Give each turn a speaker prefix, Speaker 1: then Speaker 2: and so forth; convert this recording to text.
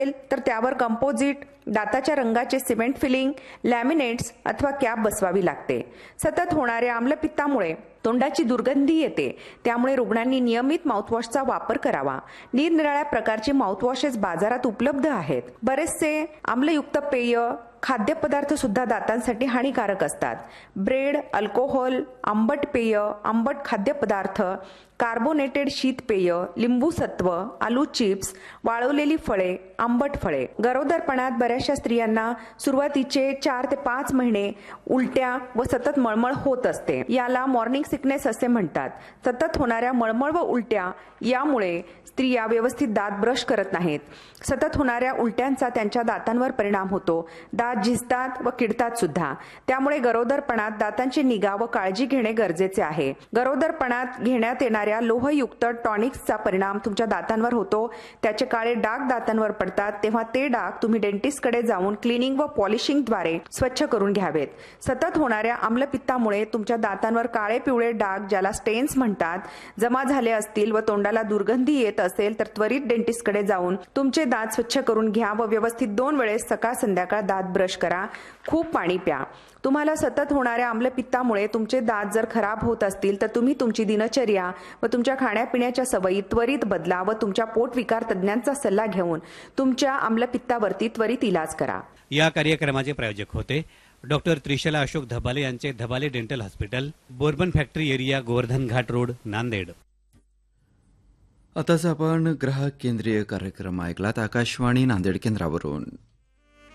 Speaker 1: तर त्यावर कंपोजिट दाताच्या रंगाचे सिमेंट फिलिंग, लॅमिनेट्स अथवा कॅप बसवावी लागते. सतत होणाऱ्या आम्लपित्तामुळे तोंडाची दुर्गंधी येते, त्यामुळे रुग्णांनी नियमित माउथवॉशचा वापर करावा. निरनिराळ्या प्रकारचे माउथवॉशेस बाजारात उपलब्ध आहेत. बरेचसे आम्लयुक्त पेय, खाद्यपदार्थ सुद्धा दातांसाठी हानिकारक असतात. ब्रेड, अल्कोहोल, आंबट पेय, आंबट खाद्यपदार्थ, कार्बोनेटेड शीत पेय, लिंबू सत्व, आलू चिप्स, वाळवलेली फळे, आंबट फळे. गरोदरपणात बऱ्याचशा स्त्रियांना सुरुवातीचे 4 ते 5 महिने उलट्या व सतत मळमळ होत असते. याला मॉर्निंग सिकनेस असे म्हणतात. सतत होणाऱ्या मळमळ व उलट्या यामुळे स्त्रिया व्यवस्थित दात ब्रश करत नाहीत. सतत होणाऱ्या उलट्यांचा त्यांच्या दातांवर परिणाम होतो. दात झिजतात व किडतात सुद्धा. त्यामुळे गरोदरपणात दातांची निगा व काळजी घेणे गरजेचे आहे. गरोदरपणात घेण्यात येणाऱ्या लोहयुक्त टॉनिक्सचा परिणाम तुमच्या दातांवर होतो. त्याचे काळे डाग दातांवर पडतात, तेव्हा ते डाग तुम्ही डेंटिस्टकडे जाऊन क्लिनिंग व पॉलिशिंगद्वारे स्वच्छ करून घ्यावेत. सतत होणाऱ्या आम्लपित्तामुळे तुमच्या दातांवर काळे पिवळे डाग, ज्याला स्टेन्स म्हणतात, जमा झाले असतील व तोंडाला दुर्गंधी येत असेल तर त्वरित डेंटिस्टकडे जाऊन तुमचे दात स्वच्छ करून घ्या व व्यवस्थित 2 वेळेस सकाळ संध्याकाळ दात ब्रश करा. खूप पाणी प्या. तुम्हाला सतत होणाऱ्या आम्लपित्तामुळे तुमचे दात जर खराब होत असतील तर तुम्ही तुमची दिनचर्या व तुमच्या खाण्यापिण्याच्या सवयी त्वरित बदला व तुमच्या पोटविकार तज्ज्ञांचा सल्ला घेऊन तुमच्या आम्लपित्तावरती त्वरित इलाज करा.
Speaker 2: या कार्यक्रमाचे प्रायोजक होते डॉक्टर त्रिशला अशोक धबाले यांचे Dhabale dental hospital, Bourbon factory area, Govardhan Ghat road, Nanded.
Speaker 3: आताच आपण ग्राहक केंद्रीय कार्यक्रम ऐकलात आकाशवाणी नांदेड केंद्रावरून.